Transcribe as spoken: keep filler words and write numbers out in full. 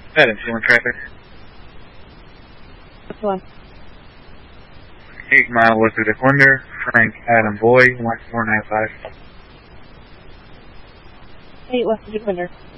That is one traffic. Which one? eight mile west of Dequindre, Frank Adam Boy, one four nine five. eight west of Dequindre.